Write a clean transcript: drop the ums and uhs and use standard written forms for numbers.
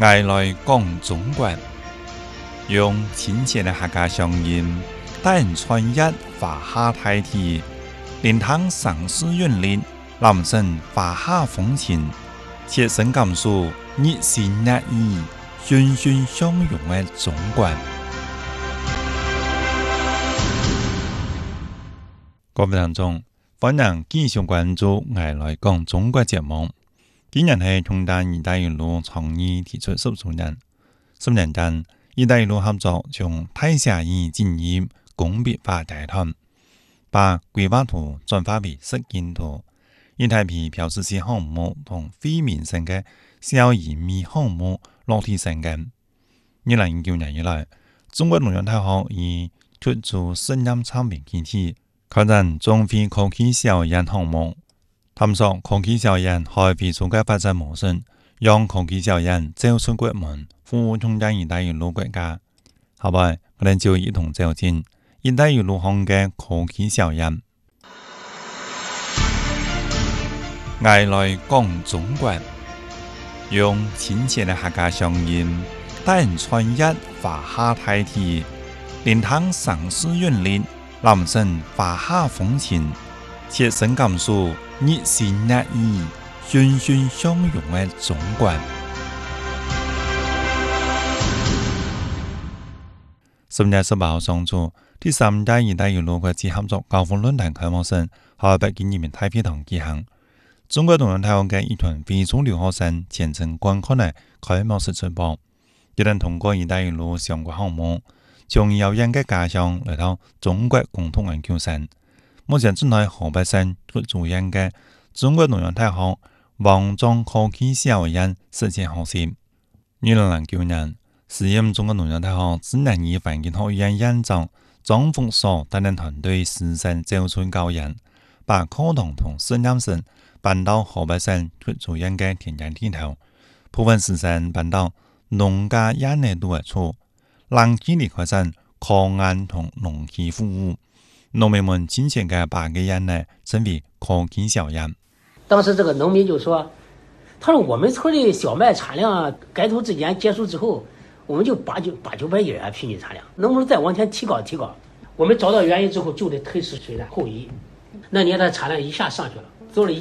爱来讲中国，用亲切的客家乡音，带人穿越华夏大地，连通城市韵律，揽胜华夏风情，切身感受热情热意、欣欣向荣的中国。各位听众，欢迎继续关注《爱来讲中国》节目。今年是中大一带一路倡议提出10周年。10年間，一帶一路合作從大寫意進入工業化階段，把規劃圖轉化為實踐圖，一大批標誌性項目同非民生嘅小營業項目落地生根。2019年以來，中國農業大學以推出實驗產品基地，開展中非科技小研項目，探索科技小研開發出嘅發展模式，讓科技小研走出國門，服務中間一帶一路國家。後來，我哋就一同走進一帶一路項嘅科技小研。愛來講中國，用親切的客家鄉音，帶人穿越華夏大地，連通城市韻律，攬勝華夏風情，切身感受熱情熱意、欣欣向榮的中國。10月18號上晝，第3屆一帶一路國際合作高峰論壇開幕式喺北京人民大會堂舉行。中國農業大學嘅一團非洲留學生全程觀看嘅開幕式直播，亦能通過一帶一路相關項目，從遙遠嘅家鄉來到中國共同研究生。目前正在河北省主研嘅中國農業大學王莊科技小研實踐學習。2009年，時任中國農業大學自然與環境學院院長張福所帶領團隊實踐走出校園，把課堂同實驗室搬到河北省主研嘅田間地頭，部分實驗搬到農家院內度嘅處，讓基地開展科研同農機服務。農民們親切嘅把個院內稱為科技小園。 當時這個農民就說，他說我們村的小麥產量改頭之間結束之後，我們就800-900億元平均產量，能不能再往前提高？我們找到原因之後，就得推遲水稻後移。那年的產量一下上去了，做了